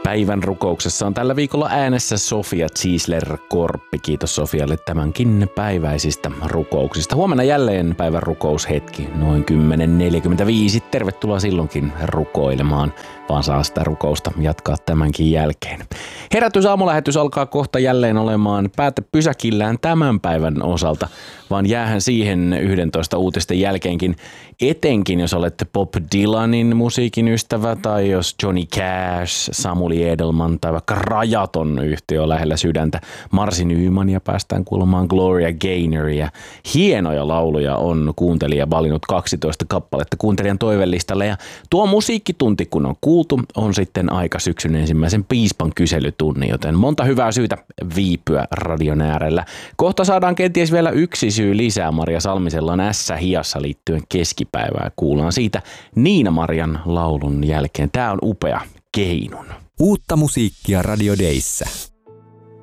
Päivän rukouksessa on tällä viikolla äänessä Sofia Ziesler-Korppi. Kiitos Sofialle tämänkin päiväisistä rukouksista. Huomenna jälleen päivän rukoushetki, noin 10.45. Tervetuloa silloinkin rukoilemaan, vaan saa sitä rukousta jatkaa tämänkin jälkeen. Herätysaamulähetys alkaa kohta jälleen olemaan päätepysäkillään tämän päivän osalta, vaan jäähän siihen 11 uutisten jälkeenkin, etenkin jos olette Bob Dylanin musiikin ystävä tai jos Johnny Cash, Samuli Edelman tai vaikka Rajaton yhtiö on lähellä sydäntä. Marci Nymania päästään kuulemaan, Gloria Gaynoria. Hienoja lauluja on kuuntelija valinnut 12 kappaletta kuuntelijan toivelistalle ja tuo musiikkitunti kun on kuultu, on sitten aika syksyn ensimmäisen piispan kyselytunnin, joten monta hyvää syytä viipyä radion äärellä. Kohta saadaan kenties vielä yksi syy lisää. Maria Salmisella on Ässä-hiassa liittyen keskipäivään. Kuullaan siitä Niina-Marian laulun jälkeen. Tää on upea Keinun. Uutta musiikkia Radio Dayssä.